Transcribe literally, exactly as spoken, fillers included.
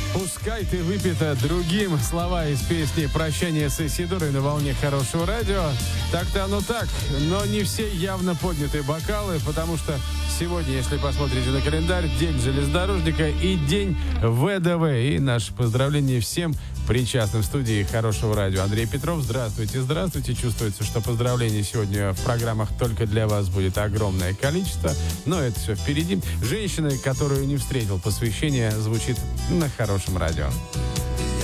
«Пускай ты выпита другим» — слова из песни «Прощание с Исидорой» на волне хорошего радио. Так-то оно так, но не все явно подняты бокалы, потому что сегодня, если посмотрите на календарь, день железнодорожника и день ВДВ. И наше поздравление всем причастным. В студии хорошего радио Андрей Петров. Здравствуйте, здравствуйте. Чувствуется, что поздравлений сегодня в программах только для вас будет огромное количество, но это все впереди. Женщина, которую не встретил посвящение, звучит на хорошем радио.